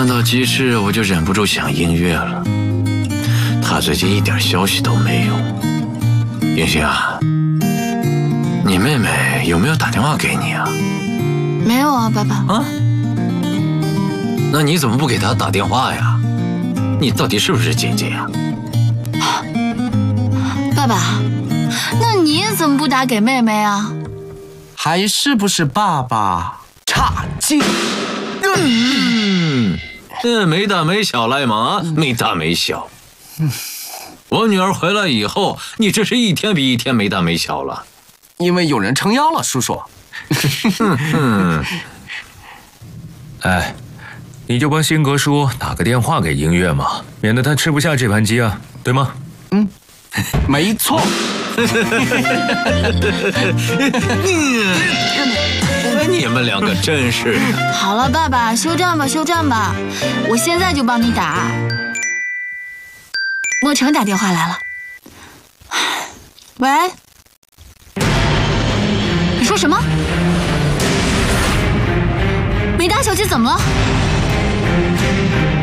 看到鸡翅，我就忍不住想音乐了。他最近一点消息都没有。英星啊，你妹妹有没有打电话给你啊？ 没有啊，爸爸。 啊？那你怎么不给她打电话呀？你到底是不是姐姐呀？ 爸爸，那你怎么不打给妹妹啊？ 还是不是爸爸差劲？ 没大没小，赖芒啊，没大没小。我女儿回来以后，你这是一天比一天没大没小了。 因为有人撑腰了，叔叔。 哎，你就帮辛格叔打个电话给音乐嘛，免得他吃不下这盘鸡啊，对吗？ 没错。 你们两个真是的。 好了，爸爸，休战吧，休战吧，我现在就帮你打。莫成打电话来了。喂，你说什么？美达小姐怎么了？